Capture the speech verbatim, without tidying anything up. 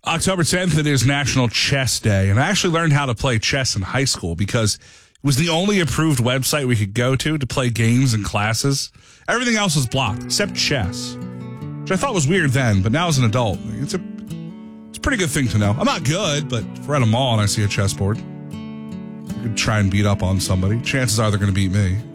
October tenth, it is National Chess Day, and I actually learned how to play chess in high school because it was the only approved website we could go to to play games and classes. Everything else was blocked except chess, which I thought was weird then, but now as an adult, it's a it's a pretty good thing to know. I'm not good, but if we're at a mall and I see a chessboard, I could try and beat up on somebody. Chances are they're going to beat me.